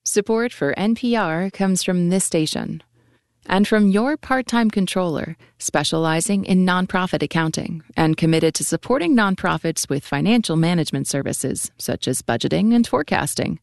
Support for NPR comes from this station and from your part-time controller specializing in nonprofit accounting and committed to supporting nonprofits with financial management services such as budgeting and forecasting.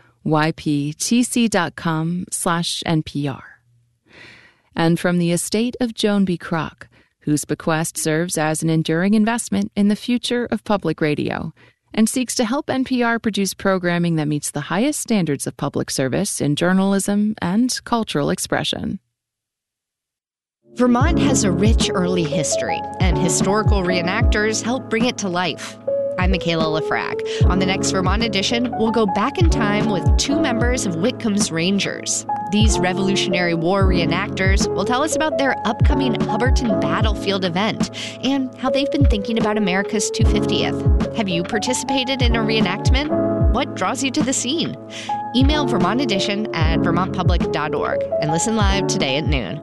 yptc.com/NPR. And from the estate of Joan B. Kroc, whose bequest serves as an enduring investment in the future of public radio and seeks to help NPR produce programming that meets the highest standards of public service in journalism and cultural expression. Vermont has a rich early history, and historical reenactors help bring it to life. I'm Michaela Lafrac. On the next Vermont edition, we'll go back in time with two members of Whitcomb's Rangers. These Revolutionary War reenactors will tell us about their upcoming Hubbardton Battlefield event and how they've been thinking about America's 250th. Have you participated in a reenactment? What draws you to the scene? Email Vermont Edition at vermontpublic.org and listen live today at noon.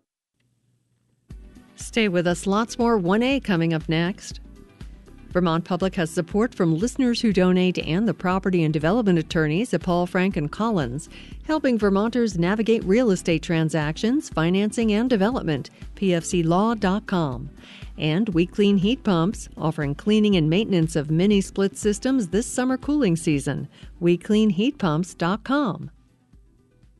Stay with us. Lots more 1A coming up next. Vermont Public has support from listeners who donate and the property and development attorneys at Paul, Frank & Collins, helping Vermonters navigate real estate transactions, financing, and development. pfclaw.com. And We Clean Heat Pumps, offering cleaning and maintenance of mini-split systems this summer cooling season. WeCleanHeatPumps.com.